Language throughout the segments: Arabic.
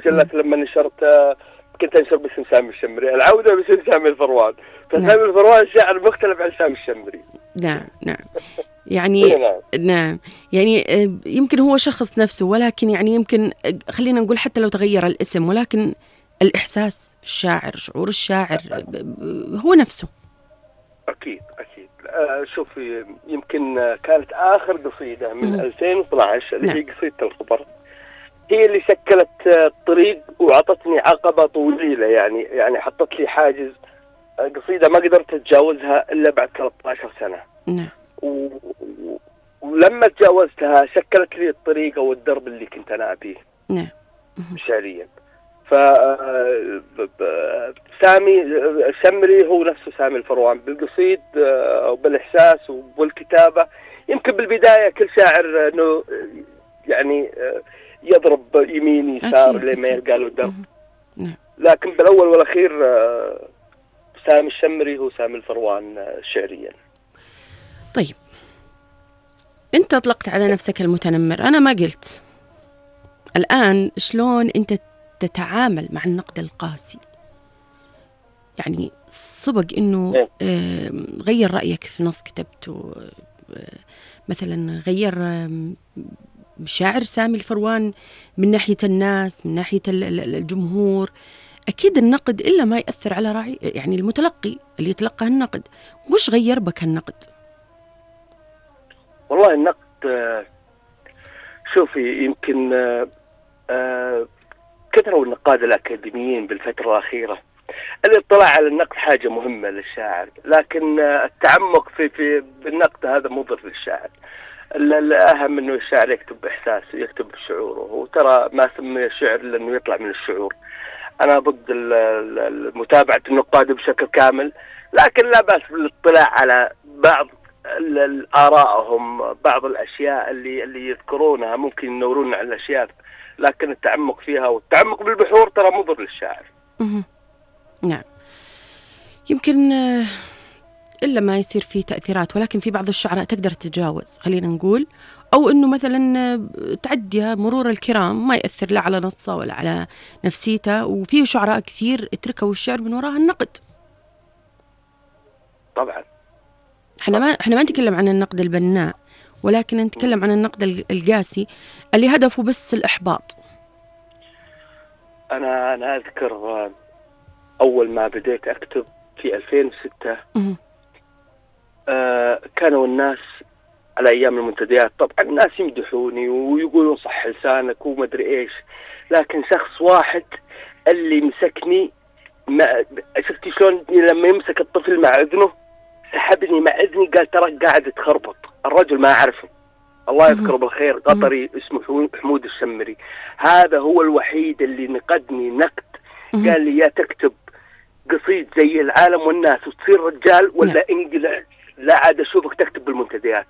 المجلات لما نشرت كنت أنشر باسم سامي الشمري، العودة باسم سامي الفروان. فسامي الفروان شاعر مختلف عن سامي الشمري. نعم يعني نعم يعني يمكن هو شخص نفسه، ولكن يعني يمكن خلينا نقول حتى لو تغير الاسم، ولكن الإحساس الشاعر، شعور الشاعر هو نفسه. أكيد. شوفي، يمكن كانت آخر قصيدة من 2012 اللي هي قصيدة الخبر، هي اللي شكلت الطريق وعطتني عقبة طويلة، يعني حطت لي حاجز، قصيدة ما قدرت أتجاوزها إلا بعد 13 سنة. ولما تجاوزتها شكلت لي الطريقة والدرب اللي كنت أنا أبيه شعريا. سامي الشمري هو نفسه سامي الفروان بالقصيد وبالإحساس وبالكتابة. يمكن بالبداية كل شاعر إنه يعني يضرب يمين يسار لما يلقى له الدرب، لكن بالأول والأخير سامي الشمري هو سامي الفروان شعريا. طيب أنت أطلقت على نفسك المتنمر، أنا ما قلت. الآن شلون أنت تتعامل مع النقد القاسي؟ يعني سبق إنه غير رأيك في نص كتبته، مثلا غير شاعر سامي الفروان من ناحية الناس، من ناحية الجمهور. أكيد النقد إلا ما يأثر على راعي يعني المتلقي اللي يتلقى النقد. وش غير بك النقد؟ والله النقد شوفي، يمكن كثروا النقاد الأكاديميين بالفترة الأخيرة. الاطلاع على النقد حاجة مهمة للشاعر، لكن التعمق في بالنقد هذا مضر للشاعر. الأهم إنه الشاعر يكتب بإحساسه، يكتب بشعوره، وترى ما سمي الشعر إلا إنه يطلع من الشعور. أنا ضد متابعة النقاد بشكل كامل، لكن لا بأس بالاطلاع على بعض آرائهم، بعض الأشياء اللي يذكرونها ممكن ينورون على الأشياء، لكن التعمق فيها والتعمق بالبحور ترى مضر للشاعر. نعم، يمكن إلا ما يصير فيه تأثيرات، ولكن في بعض الشعراء تقدر تتجاوز، خلينا نقول، أو إنه مثلا تعدي مرور الكرام، ما يأثر لا على نصه ولا على نفسيته. وفي شعراء كثير اتركوا الشعر من وراء النقد. طبعا احنا ما نتكلم عن النقد البناء، ولكن نتكلم عن النقد القاسي اللي هدفه بس الإحباط. أنا أذكر أول ما بديت أكتب في 2006 كانوا الناس على أيام المنتديات طبعا الناس يمدحوني ويقولون صح لسانك ومدري إيش، لكن شخص واحد اللي مسكني، شفتي شلون لما يمسك الطفل مع إذنه، سحبني مع إذني قال ترى قاعد تخربط. الرجل ما أعرفه، الله يذكره بالخير، قطري اسمه حمود الشمري. هذا هو الوحيد اللي نقدني نقد، قال لي يا تكتب قصيد زي العالم والناس وتصير رجال، ولا انقلع لا عاد اشوفك تكتب بالمنتديات.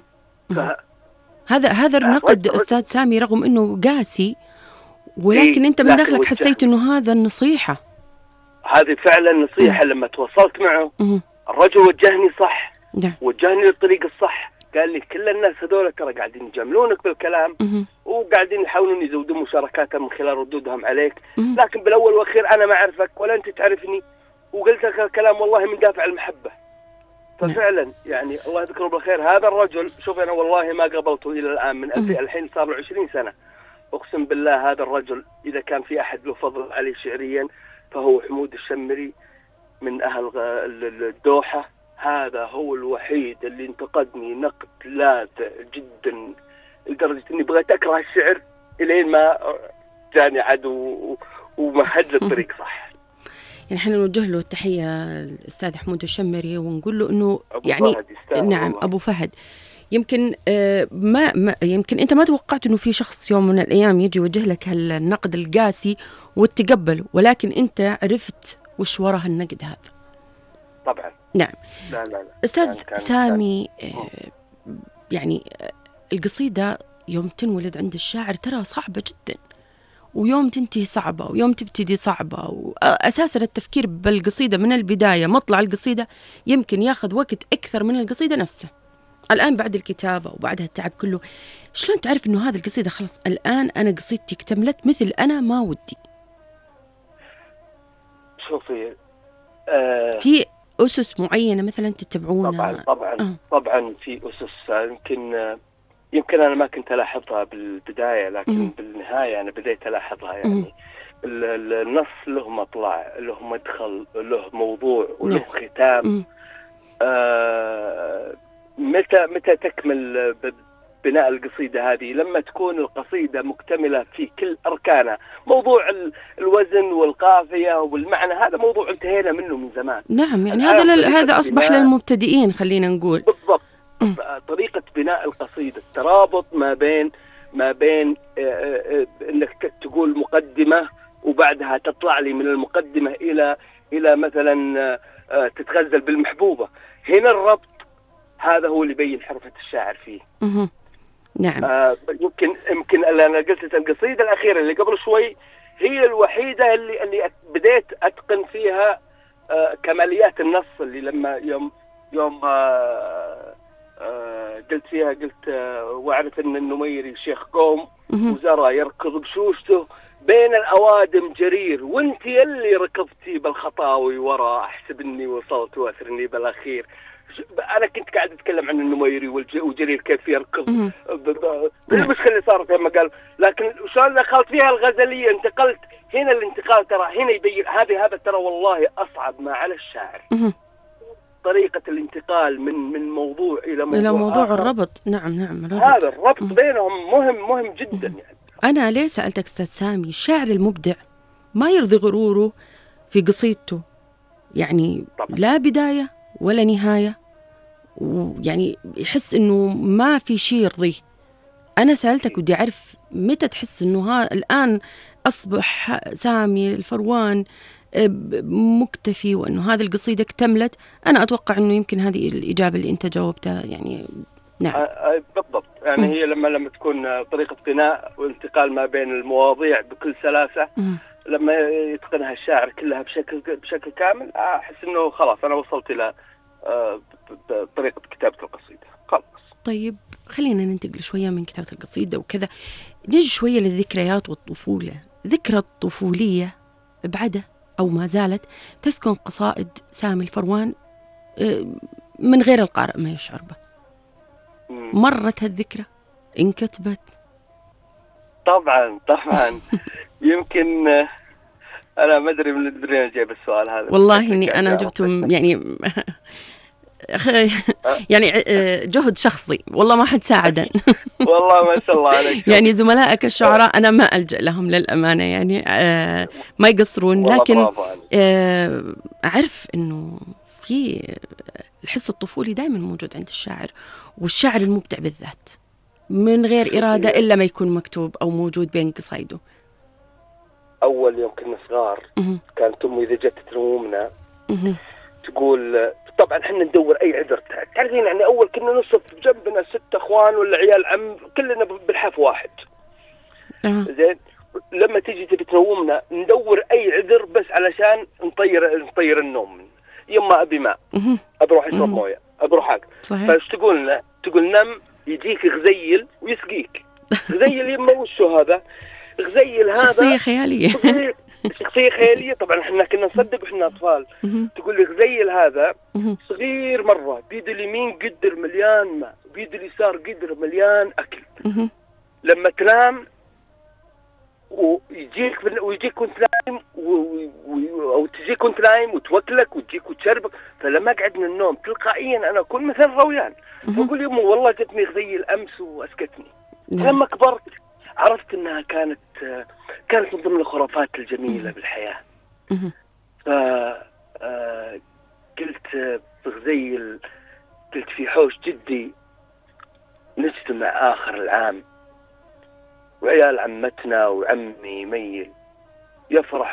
هذا النقد استاذ سامي رغم انه قاسي، ولكن انت من داخلك حسيت انه هذا النصيحة، هذه فعلا نصيحة. لما تواصلت معه الرجل وجهني صح، وجهني للطريق الصح. قال لي كل الناس هذول ترى قاعدين يجاملونك بالكلام وقاعدين يحاولون يزودون مشاركاتهم من خلال ردودهم عليك، لكن بالاول والاخير انا ما اعرفك ولا انت تعرفني، وقلت لك الكلام والله من دافع المحبه. ففعلا يعني الله يذكره بالخير هذا الرجل، شوف انا والله ما قابلته الى الان من الحين صار له 20 سنه، اقسم بالله هذا الرجل اذا كان في احد له فضل عليه شعريا فهو حمود الشمري من اهل الدوحه. هذا هو الوحيد اللي انتقدني نقد لاذع جدا لدرجة اني بغيت اكره الشعر الين ما جاني عدو ومهد للطريق صح. يعني احنا نوجه له التحية الأستاذ حمود الشمري ونقول له انه يعني نعم ابو فهد. يمكن ما يمكن انت ما توقعت انه في شخص يوم من الايام يجي يوجه لك النقد القاسي وتقبله، ولكن انت عرفت وش وراء النقد هذا. طبعا نعم. لا. أستاذ سامي، يعني القصيدة يوم تنولد عند الشاعر ترى صعبة جدا، ويوم تنتهي صعبة، ويوم تبتدي صعبة، وأساسا التفكير بالقصيدة من البداية، مطلع القصيدة يمكن ياخذ وقت أكثر من القصيدة نفسها. الآن بعد الكتابة وبعد هالتعب كله، شلون تعرف إنه هذه القصيدة خلاص الآن أنا قصيدتي اكتملت مثل أنا ما ودي؟ شوفي، في أسس معينة مثلا تتبعونها؟ طبعا في أسس. يمكن أنا ما كنت ألاحظها بالبداية، لكن بالنهاية أنا بديت ألاحظها. يعني النص له مطلع، له مدخل، له موضوع وله ختام. متى تكمل بناء القصيدة هذه؟ لما تكون القصيدة مكتملة في كل أركانها. موضوع الوزن والقافية والمعنى هذا موضوع انتهينا منه من زمان. نعم، يعني هذا أصبح للمبتدئين خلينا نقول. بالضبط. طريقة بناء القصيدة، الترابط ما بين انك تقول مقدمة وبعدها تطلع لي من المقدمة إلى مثلا تتغزل بالمحبوبة. هنا الربط هذا هو اللي يبين حرفة الشاعر فيه. نعم. يمكن اللي أنا قلت القصيدة الأخيرة اللي قبل شوي هي الوحيدة اللي بديت أتقن فيها كماليات النص. اللي لما يوم قلت فيها، واعرف ان النميري شيخ قوم وزرى يركض بشوشته بين الأوادم جرير، وانت يلي ركضتي بالخطاوي ورا، احسب اني وصلت واثرني بالاخير. انا كنت قاعد اتكلم عن النميري وجرير كيف يركض. المشكله اللي صارت لما قال، لكن شلون دخلت فيها الغزليه، انتقلت هنا. الانتقال ترى هنا يبين هذا ترى والله اصعب ما على الشاعر. طريقة الانتقال من موضوع إلى موضوع آخر. الربط. نعم الربط. هذا الربط بينهم مهم جدا. يعني أنا ليه سألتك أستاذ سامي؟ الشاعر المبدع ما يرضي غروره في قصيدته، يعني طبعا. لا بداية ولا نهاية، ويعني يحس إنه ما في شيء يرضيه. أنا سألتك ودي أعرف متى تحس إنه الآن أصبح سامي الفروان مكتفي وأنه هذه القصيدة اكتملت. أنا أتوقع أنه يمكن هذه الإجابة اللي أنت جاوبتها. يعني نعم بالضبط. يعني هي لما تكون طريقة بناء والانتقال ما بين المواضيع بكل سلاسة، لما يتقنها الشاعر كلها بشكل كامل، أحس أنه خلاص أنا وصلت إلى طريقة كتابة القصيدة خلاص. طيب خلينا ننتقل شوية من كتابة القصيدة وكذا، نجي شوية للذكريات والطفولة. ذكرى الطفولية بعدها أو ما زالت تسكن قصائد سامي الفروان من غير القارئ ما يشعر به. مرت هالذكرى، انكتبت؟ طبعا يمكن أنا ما أدري من الدنيا جايب السؤال هذا. والله إني أنا جبته يعني يعني جهد شخصي، والله ما حد ساعدني. والله ما شاء الله عليك. يعني زملائك الشعراء أنا ما ألجأ لهم للأمانة، يعني ما يقصرون، لكن أعرف إنه في الحس الطفولي دائما موجود عند الشاعر، والشاعر المبدع بالذات من غير إرادة إلا ما يكون مكتوب أو موجود بين قصايده. أول يوم كنا صغار كانت أمي إذا جت تنومنا تقول، طبعا احنا ندور اي عذر، تعرفين يعني اول كنا نصف جنبنا 6 اخوان ولا عيال عم كلنا بالحاف واحد. زين، لما تيجي تبي تنومنا ندور اي عذر بس علشان نطير النوم. يما ابي ماء، ابي اروح اشرب مويه، ابي اروح اكل. فايش تقول لنا؟ تقول نم يجيك غزيل ويسقيك. غزيل يما وشو هذا؟ غزيل هذا شخصية خيالية. شخصية خيالية. طبعا احنا كنا نصدق واحنا اطفال. تقول لي غزيل هذا صغير مرة، بيد اليمين قدر مليان ماء، بيد اليسار قدر مليان اكل. لما تنام ويجيك وانت نايم او تجيك وانت نايم وتوكلك وتجيك وتشربك. فلما قعدنا النوم تلقائيا انا اكون مثل رويان، فاقول يمه والله جتني غزيل امس واسكتني. لما كبرت عرفت انها كانت من ضمن الخرافات الجميلة بالحياة. قلت بغزيل، قلت في حوش جدي نجتمع آخر العام، وعيال عمتنا وعمي ميل يفرح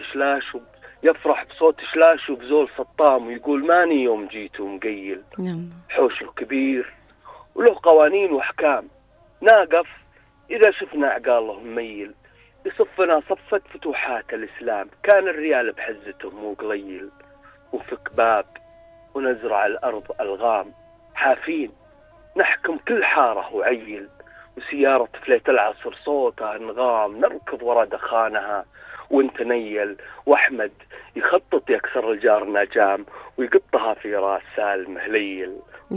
بصوت شلاش وبزول سطام، ويقول ماني يوم جيت ومقيل. حوش كبير وله قوانين وأحكام، ناقف إذا شفنا عقالهم ميل، يصفنا صفة فتوحات الإسلام. كان الريال بحزته مو قليل، وفك باب ونزرع الأرض ألغام، حافين نحكم كل حارة وعيل، وسيارة فلية العصر صوتها نغام، نركض ورا دخانها وانت نيل، وأحمد يخطط يكسر الجار نجام ويقطها في راس سالم هليل.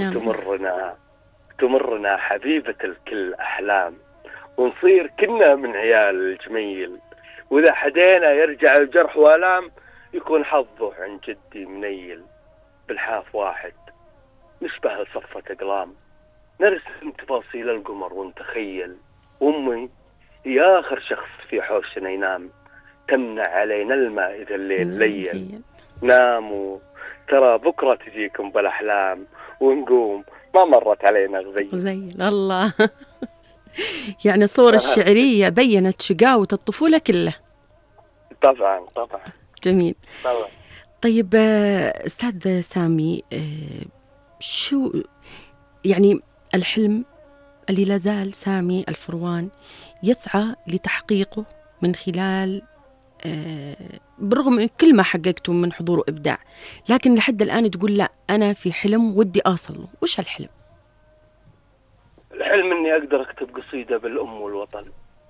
تمرنا حبيبة الكل أحلام، ونصير كنا من عيال الجميل، وإذا حدينا يرجع الجرح والام، يكون حظه عن جدي منيل. بالحاف واحد نشبه صفة أقلام، نرسم تفاصيل القمر ونتخيل، وأمي هي آخر شخص في حوشنا ينام، تمنع علينا الماء إذا الليل ليل. ناموا ترى بكرة تجيكم بالأحلام، ونقوم ما مرت علينا غزيل. الله يعني الصور الشعرية بيّنت شقاوة الطفولة كلها. طبعا جميل. طبعا. طيب أستاذ سامي، شو يعني الحلم اللي لازال سامي الفروان يسعى لتحقيقه من خلال بالرغم من كل ما حققته من حضور وإبداع، لكن لحد الآن تقول لا أنا في حلم ودي أصل له؟ وش الحلم؟ الحلم إني أقدر أكتب قصيدة بالأم والوطن.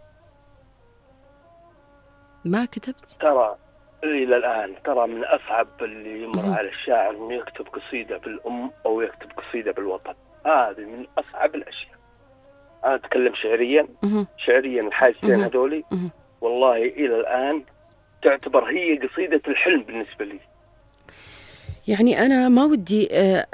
ما كتبت؟ ترى إلى الآن ترى من أصعب اللي يمر على الشاعر إنه يكتب قصيدة بالأم أو يكتب قصيدة بالوطن. هذه من أصعب الأشياء. أنا أتكلم شعريا الحاجتين هذولي والله إلى الآن تعتبر هي قصيدة الحلم بالنسبة لي. يعني أنا ما ودي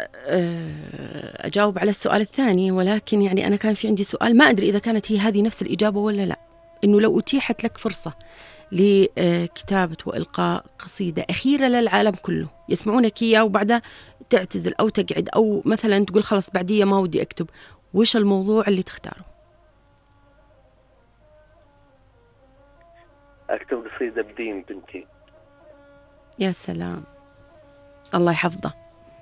أجاوب على السؤال الثاني، ولكن يعني أنا كان في عندي سؤال، ما أدري إذا كانت هي هذه نفس الإجابة ولا لا، إنه لو أتيحت لك فرصة لكتابة وإلقاء قصيدة أخيرة للعالم كله يسمعونك إياه وبعدها تعتزل أو تقعد أو مثلا تقول خلاص بعدية ما ودي أكتب، وش الموضوع اللي تختاره؟ أكتب قصيدة بدين بنتي. يا سلام، الله يحفظه.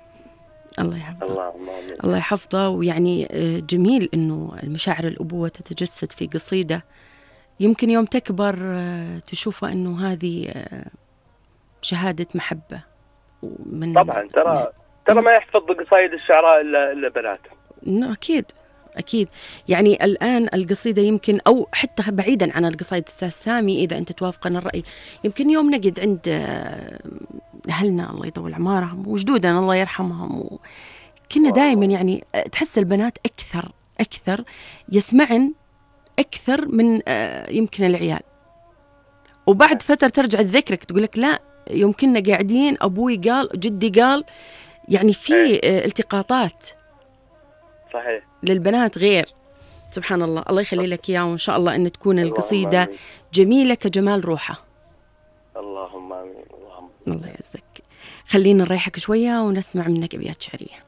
الله يحفظه. ويعني جميل إنه المشاعر الأبوة تتجسد في قصيدة، يمكن يوم تكبر تشوفها إنه هذه شهادة محبة. طبعا ترى ما يحفظ قصايد الشعراء إلا بناتهم. أكيد. يعني الآن القصيدة يمكن أو حتى بعيدا عن القصايد أستاذ سامي، إذا أنت توافقنا الرأي، يمكن يوم نجد عند أهلنا الله يطول عمارهم وجدودنا الله يرحمهم، كنا دائما يعني تحس البنات أكثر يسمعن أكثر من يمكن العيال، وبعد فترة ترجع تذكرك تقول لك لا يوم كنا قاعدين أبوي قال جدي قال، يعني في التقاطات صحيح للبنات غير. سبحان الله، الله يخلي لك إياه، وإن شاء الله أن تكون القصيدة جميلة كجمال روحها. اللهم آمين. الله يعزك. خلينا نريحك شوية ونسمع منك أبيات شعرية.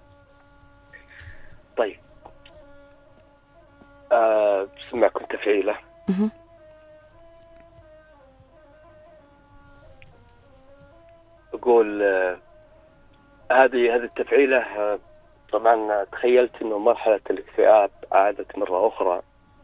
طيب بسمعكم تفعيلة. أقول هذه التفعيلة طبعا تخيلت إنه مرحلة الاكتئاب عادت مرة أخرى،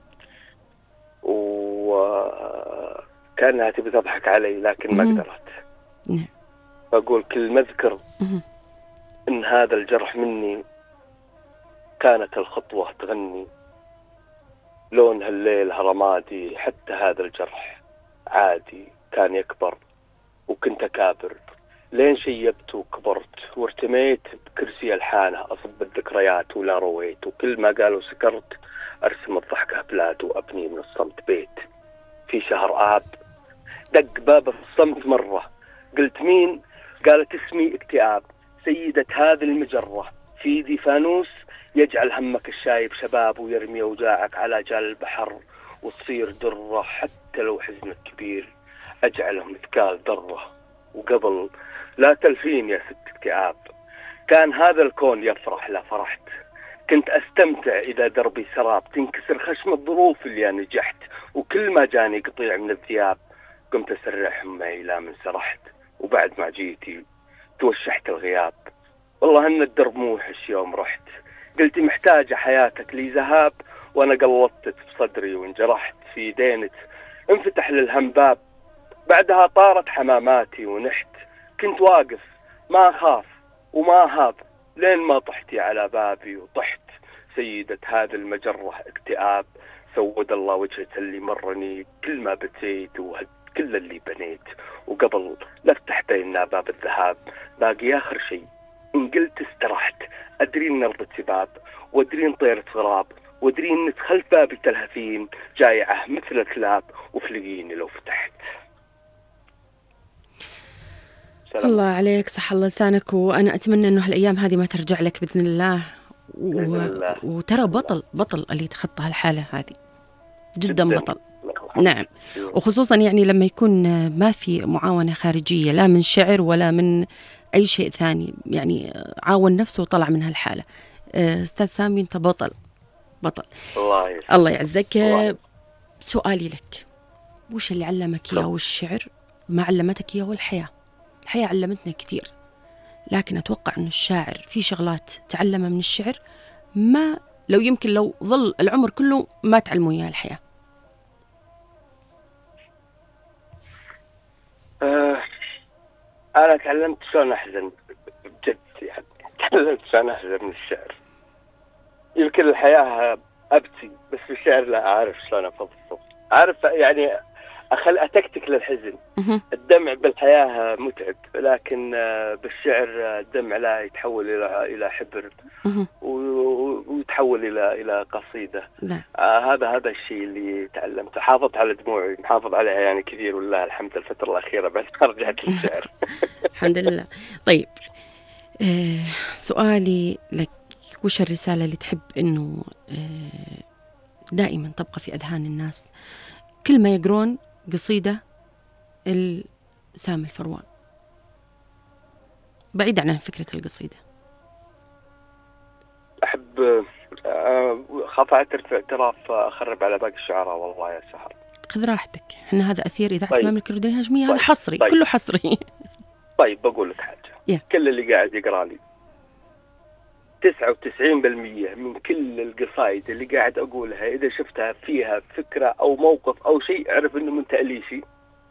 وكانها تبي تضحك علي لكن ما قدرت. فأقول كل مذكر إن هذا الجرح مني، كانت الخطوة تغني، لون هالليل هرمادي، حتى هذا الجرح عادي كان يكبر، وكنت أكابر لين شيبت وكبرت، وارتميت بكرسي الحانة أصب الذكريات ولا رويت، وكل ما قالوا سكرت أرسم الضحكة بلاد، وأبني من الصمت بيت. في شهر آب دق بابه في الصمت مرة، قلت مين؟ قالت اسمي اكتئاب، سيدة هذه المجرة، في يدي فانوس يجعل همك الشايب شباب، ويرمي أوجاعك على جال البحر، وتصير درة حتى لو حزنك كبير، أجعله مثقال ذرة، وقبل لا تلفين يا ست اكتئاب، كان هذا الكون يفرح لا فرحت، كنت أستمتع إذا دربي سراب، تنكسر خشم الظروف اللي نجحت، وكل ما جاني قطيع من الثياب قمت أسرحهم معي لا من سرحت، وبعد ما جيتي توشحت الغياب، والله أن الدرب موحش يوم رحت، قلتي محتاجة حياتك لي ذهاب، وأنا قلطت بصدري وانجرحت، في دينت انفتح للهم باب، بعدها طارت حماماتي ونحت، كنت واقف ما أخاف وما هاب، لين ما طحتي على بابي وطحت، سيدة هذه المجرة اكتئاب، سود الله وجهك اللي مرني، كل ما بتيت وهد كل اللي بنيت، وقبل لا افتح بيننا باب الذهاب باقي آخر شيء، إن قلت استرحت أدري إن رضتي باب، وأدري إن طيرت غراب، وأدري إن دخلت باب التلهفين جايعة مثل الكلاب، وفلقيني لو فتحت. سلام. الله عليك، صح الله لسانك، وأنا أتمنى إنه هالأيام هذه ما ترجع لك بإذن الله. وترى بطل اللي يتخطى هالحالة هذه، جدا بطل. نعم، وخصوصا يعني لما يكون ما في معاونة خارجية لا من شعر ولا من أي شيء ثاني، يعني عاون نفسه وطلع من هالحالة. أستاذ سامي أنت بطل. الله يعزك. سؤالي لك، وش اللي علمك إياه والشعر ما علمتك إياه والحياة؟ الحياة علمتنا كثير، لكن أتوقع أن الشاعر في شغلات تعلمها من الشعر ما لو ظل العمر كله ما تعلموا إياه الحياة. أنا تعلمت شلون أحزن بجد، يعني تعلمت شلون أحزن من الشعر. يمكن الحياة أبكي، بس في الشعر لا أعرف شلون أفضفض، أعرف يعني أتكتك للحزن. الدمع بالحياة متعب، لكن بالشعر الدمع لا يتحول إلى حبر ويتحول إلى قصيدة. هذا الشيء اللي تعلمته. حافظت على دموعي، محافظ عليها يعني كثير والله الحمد الفترة الأخيرة بعد ما رجعت للشعر. الحمد لله. طيب سؤالي لك، وش الرسالة اللي تحب إنه دائما تبقى في أذهان الناس كل ما يقرون قصيدة سامي الفروان، بعيد عن فكرة القصيدة؟ أحب خاف أعترف اعتراف أخرب على باقي الشعراء والله يا سحر. خذ راحتك، احنا هذا أثير إذاعة المملكة الأردنية الهاشمية. هذا حصري. كله حصري. طيب بقول لك حاجة. كل اللي قاعد يقرأ لي 99% من كل القصائد اللي قاعد أقولها إذا شفتها فيها فكرة أو موقف أو شيء أعرف إنه من تأليفي.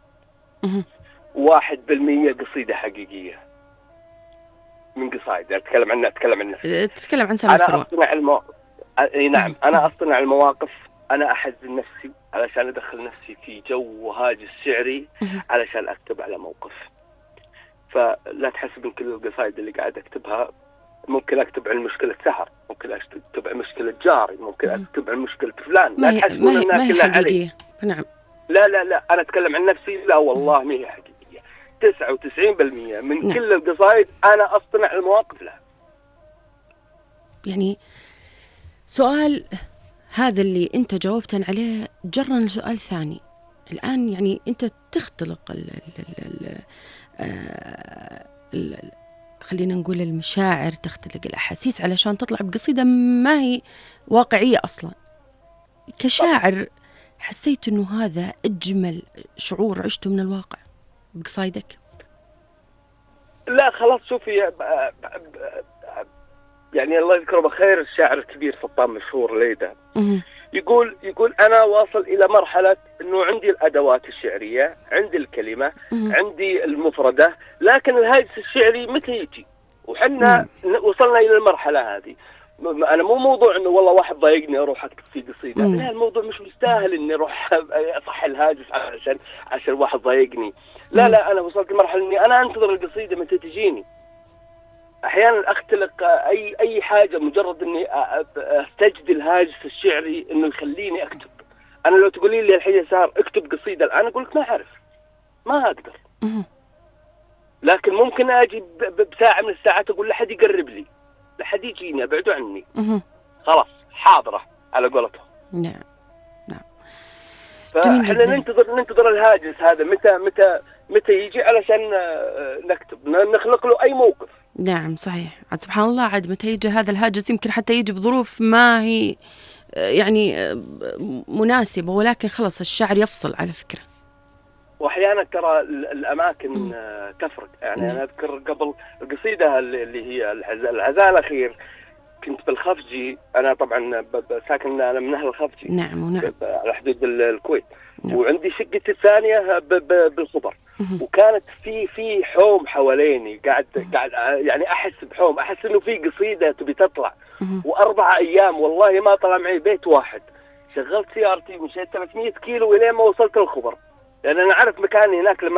1% قصيدة حقيقية من قصائد. أتكلم عن نفسي. تتكلم عن سامي الفروان. نعم، أنا أصنع المواقف، أنا أحزن نفسي علشان أدخل نفسي في جو هاجس شعري علشان أكتب على موقف. فلا تحسب من كل القصائد اللي قاعد أكتبها ممكن أكتب عن مشكلة سحر، ممكن أكتب عن مشكلة جاري، ممكن أكتب عن مشكلة فلان. لا تحسبون أنها كلها علي. نعم. لا أنا أتكلم عن نفسي. لا والله ما هي حقيقية. 99% من كل القصائد أنا أصنع المواقف لها. يعني سؤال هذا اللي أنت جاوبت عليه جرنا لسؤال ثاني الآن. يعني أنت تختلق خلينا نقول المشاعر، تختلق الأحاسيس علشان تطلع بقصيدة ما هي واقعية أصلا. كشاعر حسيت أنه هذا أجمل شعور عشته من الواقع بقصايدك؟ لا خلاص، شوفي يعني الله يذكره بخير الشاعر الكبير سلطان مشهور ليدا يقول أنا واصل إلى مرحلة أنه عندي الأدوات الشعرية، عندي الكلمة، عندي المفردة، لكن الهاجس الشعري متى يجي؟ وحنا وصلنا إلى المرحلة هذه. أنا مو موضوع أنه والله واحد ضايقني أروح أكتب في قصيدة. لا، الموضوع مش مستاهل أني أروح أصح الهاجس عشان واحد ضايقني. لا أنا وصلت لمرحلة أني أنا أنتظر القصيدة متى تجيني. أحيانا أختلق أي حاجة مجرد أني أستجد الهاجس الشعري أنه يخليني أكتب. أنا لو تقولي لي الحين صار أكتب قصيدة الآن أقول لك ما أعرف، ما أقدر. لكن ممكن أجي بساعة من الساعات أقول لحد يقرب لي، لحد يجيني، أبعدوا عني. خلاص حاضرة على قولتهم. نعم. فإحنا ننتظر الهاجس هذا متى يجي علشان نكتب، نخلق له أي موقف. نعم صحيح. عاد سبحان الله، عاد متى يجي هذا الهاجس يمكن حتى يجي بظروف ما هي يعني مناسبة، ولكن خلص الشاعر يفصل على فكرة. وأحيانا ترى الأماكن تفرق. يعني أنا أذكر قبل القصيدة اللي هي العزاء الأخير كنت بالخفجي. أنا طبعا ساكن، أنا من أهل الخفجي. نعم. على حدود الكويت. وعندي شقتي الثانيه بالخبر، وكانت في حوم حواليني، قاعد يعني احس بحوم، احس انه في قصيده تبي تطلع، و4 أيام والله ما طلع معي بيت واحد. شغلت سيارتي ومشيت 300 كيلو الين ما وصلت الخبر، لان انا عارف مكاني هناك. لما